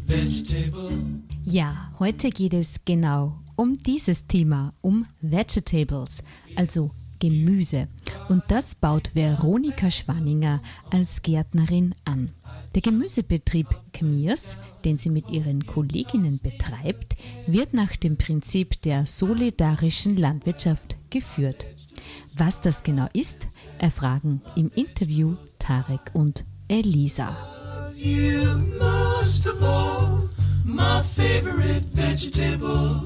Ja, heute geht es genau um dieses Thema, um Vegetables, also Gemüse. Und das baut Veronika Schwanninger als Gärtnerin an. Der Gemüsebetrieb Kmirs, den sie mit ihren Kolleginnen betreibt, wird nach dem Prinzip der solidarischen Landwirtschaft geführt. Was das genau ist, erfragen im Interview Tarek und Elisa. My favorite vegetable.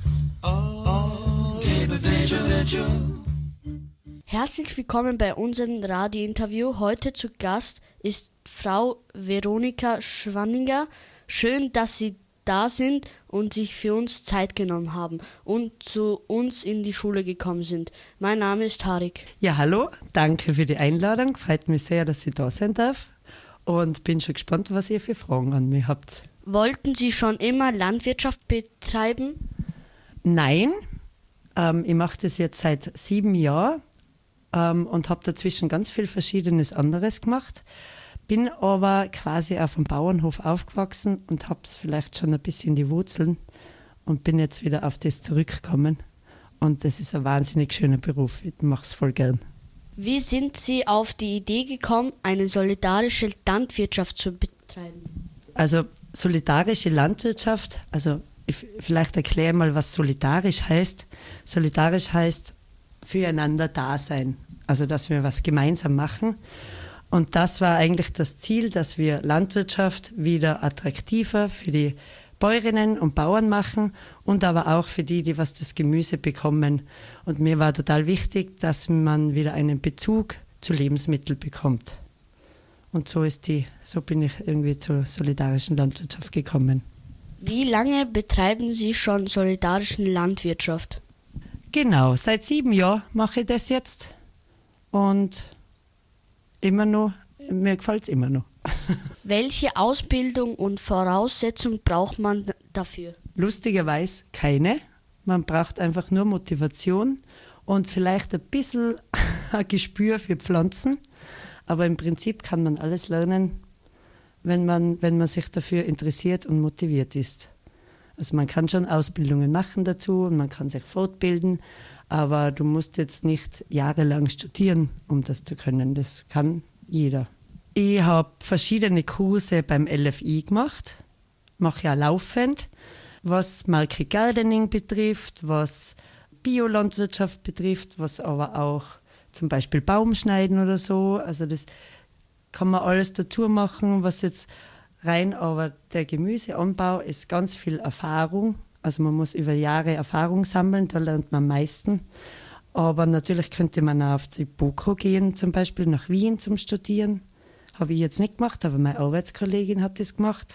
Herzlich willkommen bei unserem Radiointerview. Heute zu Gast ist Frau Veronika Schwanninger. Schön, dass Sie da sind und sich für uns Zeit genommen haben und zu uns in die Schule gekommen sind. Mein Name ist Tarek. Ja, hallo. Danke für die Einladung. Freut mich sehr, dass ich da sein darf. Und bin schon gespannt, was ihr für Fragen an mich habt. Wollten Sie schon immer Landwirtschaft betreiben? Nein, ich mache das jetzt seit 7 Jahren und habe dazwischen ganz viel Verschiedenes anderes gemacht. Bin aber quasi auf dem Bauernhof aufgewachsen und habe es vielleicht schon ein bisschen die Wurzeln und bin jetzt wieder auf das zurückgekommen. Und das ist ein wahnsinnig schöner Beruf, ich mache es voll gern. Wie sind Sie auf die Idee gekommen, eine solidarische Landwirtschaft zu betreiben? Also solidarische Landwirtschaft, also vielleicht erkläre mal, was solidarisch heißt. Solidarisch heißt füreinander da sein, also dass wir was gemeinsam machen. Und das war eigentlich das Ziel, dass wir Landwirtschaft wieder attraktiver für die Bäuerinnen und Bauern machen und aber auch für die, die was das Gemüse bekommen. Und mir war total wichtig, dass man wieder einen Bezug zu Lebensmitteln bekommt. Und so bin ich irgendwie zur solidarischen Landwirtschaft gekommen. Wie lange betreiben Sie schon solidarische Landwirtschaft? Genau, seit 7 Jahren mache ich das jetzt. Und immer noch, mir gefällt es immer noch. Welche Ausbildung und Voraussetzungen braucht man dafür? Lustigerweise keine. Man braucht einfach nur Motivation und vielleicht ein bisschen ein Gespür für Pflanzen. Aber im Prinzip kann man alles lernen, wenn man sich dafür interessiert und motiviert ist. Also man kann schon Ausbildungen machen dazu und man kann sich fortbilden, aber du musst jetzt nicht jahrelang studieren, um das zu können. Das kann jeder. Ich habe verschiedene Kurse beim LFI gemacht, mache ja laufend, was Market Gardening betrifft, was Biolandwirtschaft betrifft, was aber auch zum Beispiel Baumschneiden oder so. Also das kann man alles dazu machen, was jetzt rein, aber der Gemüseanbau ist ganz viel Erfahrung. Also man muss über Jahre Erfahrung sammeln, da lernt man am meisten. Aber natürlich könnte man auch auf die BOKRO gehen, zum Beispiel nach Wien zum Studieren. Habe ich jetzt nicht gemacht, aber meine Arbeitskollegin hat das gemacht.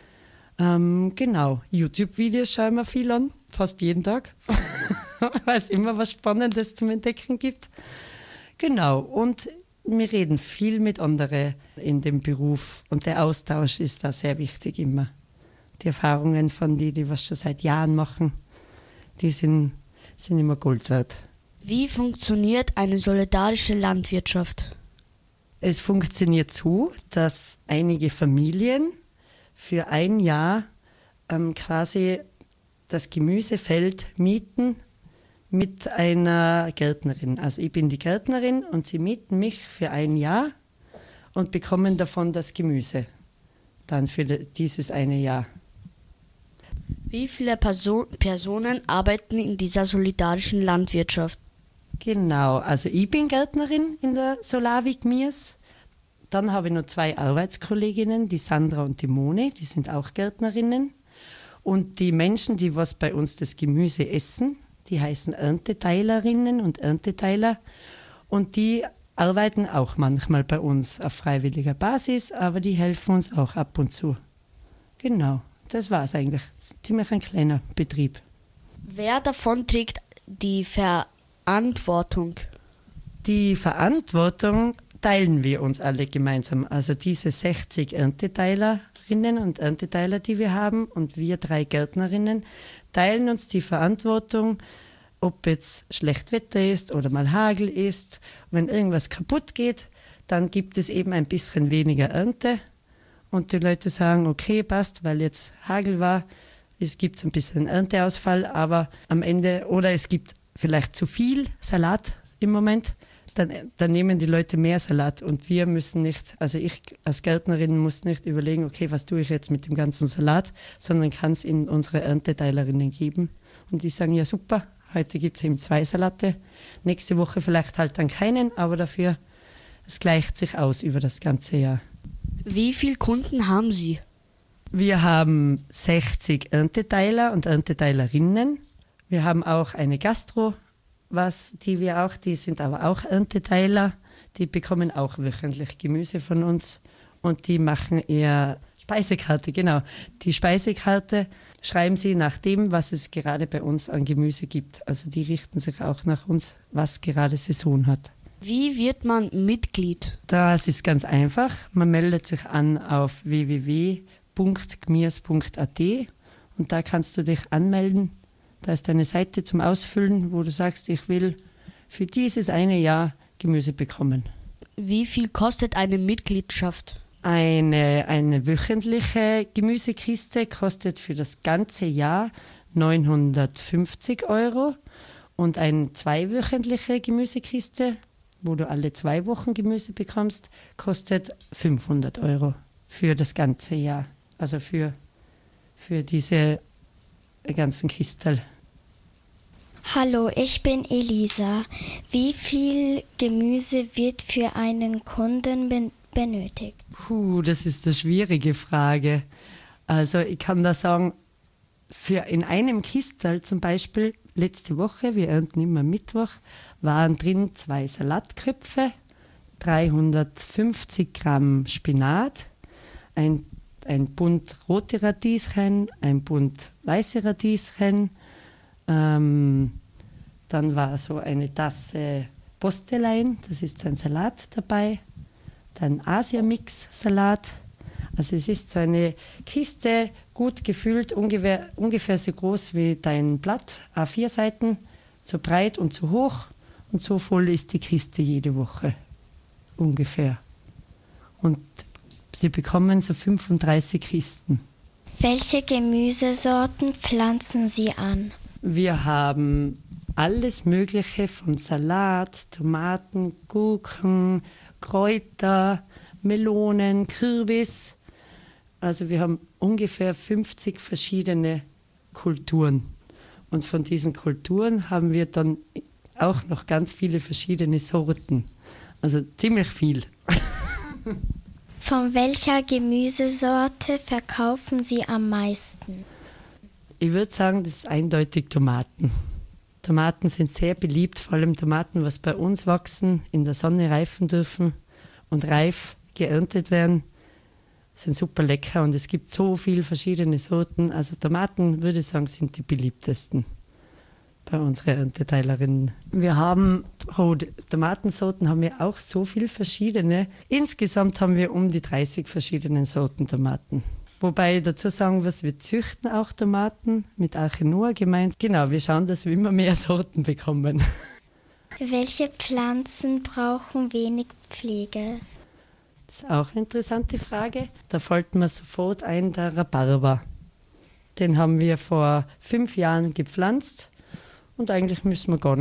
Genau, YouTube-Videos schauen wir viel an, fast jeden Tag, weil es immer was Spannendes zum Entdecken gibt. Genau, und wir reden viel mit anderen in dem Beruf und der Austausch ist da sehr wichtig immer. Die Erfahrungen von denen, die was schon seit Jahren machen, die sind immer Gold wert. Wie funktioniert eine solidarische Landwirtschaft? Es funktioniert so, dass einige Familien für 1 Jahr quasi das Gemüsefeld mieten mit einer Gärtnerin. Also ich bin die Gärtnerin und sie mieten mich für 1 Jahr und bekommen davon das Gemüse dann für dieses 1 Jahr. Wie viele Personen arbeiten in dieser solidarischen Landwirtschaft? Genau, also ich bin Gärtnerin in der Solavi Kmirs. Dann habe ich noch 2 Arbeitskolleginnen, die Sandra und die Mone, die sind auch Gärtnerinnen. Und die Menschen, die was bei uns das Gemüse essen, die heißen Ernteteilerinnen und Ernteteiler. Und die arbeiten auch manchmal bei uns auf freiwilliger Basis, aber die helfen uns auch ab und zu. Genau, das war es eigentlich. Ziemlich ein kleiner Betrieb. Wer davon trägt die Verantwortung? Die Verantwortung teilen wir uns alle gemeinsam. Also diese 60 Ernteteilerinnen und Ernteteiler, die wir haben, und wir 3 Gärtnerinnen, teilen uns die Verantwortung, ob jetzt schlecht Wetter ist oder mal Hagel ist. Wenn irgendwas kaputt geht, dann gibt es eben ein bisschen weniger Ernte und die Leute sagen, okay, passt, weil jetzt Hagel war, es gibt ein bisschen Ernteausfall, aber am Ende, oder es gibt vielleicht zu viel Salat im Moment, dann nehmen die Leute mehr Salat und wir müssen nicht, also ich als Gärtnerin muss nicht überlegen, okay, was tue ich jetzt mit dem ganzen Salat, sondern kann es in unsere Ernteteilerinnen geben. Und die sagen, ja super, heute gibt es eben 2 Salate, nächste Woche vielleicht halt dann keinen, aber dafür, es gleicht sich aus über das ganze Jahr. Wie viele Kunden haben Sie? Wir haben 60 Ernteteiler und Ernteteilerinnen. Wir haben auch eine Gastro, die sind aber auch Ernteteiler. Die bekommen auch wöchentlich Gemüse von uns und die machen eher Speisekarte, genau. Die Speisekarte schreiben sie nach dem, was es gerade bei uns an Gemüse gibt. Also die richten sich auch nach uns, was gerade Saison hat. Wie wird man Mitglied? Das ist ganz einfach. Man meldet sich an auf www.gmirs.at und da kannst du dich anmelden. Da ist eine Seite zum Ausfüllen, wo du sagst, ich will für dieses eine Jahr Gemüse bekommen. Wie viel kostet eine Mitgliedschaft? Eine wöchentliche Gemüsekiste kostet für das ganze Jahr 950 € und eine 2-wöchentliche Gemüsekiste, wo du alle 2 Wochen Gemüse bekommst, kostet 500 € für das ganze Jahr. Also für diese ganzen Kistel. Hallo, ich bin Elisa. Wie viel Gemüse wird für einen Kunden benötigt? Das ist eine schwierige Frage. Also ich kann da sagen, für in einem Kistel zum Beispiel, letzte Woche, wir ernten immer Mittwoch, waren drin 2 Salatköpfe, 350 Gramm Spinat, ein Bund rote Radieschen, ein Bund weiße Radieschen, dann war so eine Tasse Postelein, das ist so ein Salat dabei, dann Asia-Mix-Salat. Also es ist so eine Kiste, gut gefüllt, ungefähr so groß wie dein Blatt, A4 Seiten, so breit und so hoch und so voll ist die Kiste jede Woche, ungefähr. Und sie bekommen so 35 Kisten. Welche Gemüsesorten pflanzen Sie an? Wir haben alles Mögliche von Salat, Tomaten, Gurken, Kräuter, Melonen, Kürbis. Also wir haben ungefähr 50 verschiedene Kulturen. Und von diesen Kulturen haben wir dann auch noch ganz viele verschiedene Sorten. Also ziemlich viel. Von welcher Gemüsesorte verkaufen Sie am meisten? Ich würde sagen, das ist eindeutig Tomaten. Tomaten sind sehr beliebt, vor allem Tomaten, was bei uns wachsen, in der Sonne reifen dürfen und reif geerntet werden, sind super lecker und es gibt so viele verschiedene Sorten. Also Tomaten, würde ich sagen, sind die beliebtesten bei unseren Ernteteilerinnen. Wir haben, Tomatensorten haben wir auch so viele verschiedene. Insgesamt haben wir um die 30 verschiedene Sorten Tomaten. Wobei ich dazu sagen muss, wir züchten auch Tomaten mit Archenoa gemeint. Genau, wir schauen, dass wir immer mehr Sorten bekommen. Welche Pflanzen brauchen wenig Pflege? Das ist auch eine interessante Frage. Da fällt mir sofort ein, der Rhabarber. Den haben wir vor 5 Jahren gepflanzt und eigentlich müssen wir gar